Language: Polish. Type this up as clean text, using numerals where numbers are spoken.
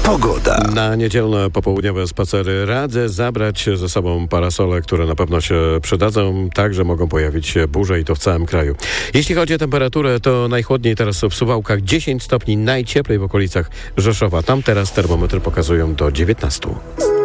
Pogoda. Na niedzielne popołudniowe spacery radzę zabrać ze sobą parasole, które na pewno się przydadzą. Także mogą pojawić się burze i to w całym kraju. Jeśli chodzi o temperaturę, to najchłodniej teraz w Suwałkach 10 stopni, najcieplej w okolicach Rzeszowa. Tam teraz termometry pokazują do 19.